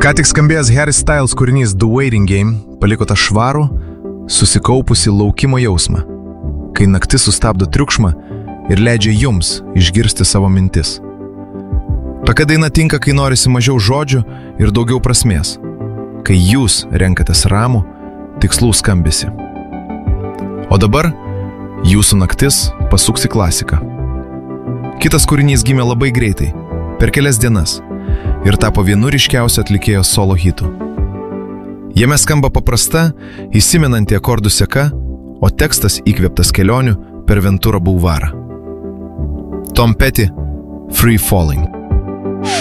Ką tik skambėjęs Harry Styles kūrinys The Waiting Game paliko tą švarų, susikaupusi laukimo jausmą, kai naktis sustabdo triukšmą ir leidžia jums išgirsti savo mintis. Tokia daina tinka, kai norisi mažiau žodžių ir daugiau prasmės, kai jūs renkatės ramų, tikslų skambesį. O dabar jūsų naktis pasuks į klasiką. Kitas kūrinys gimė labai greitai, per kelias dienas, ir tapo vienu ryškiausių atlikėjo solo hitų. Jame skamba paprasta, įsimenanti akordų seka, o tekstas įkvėptas kelionių per Ventura bulvarą. Tom Petty, Free Falling.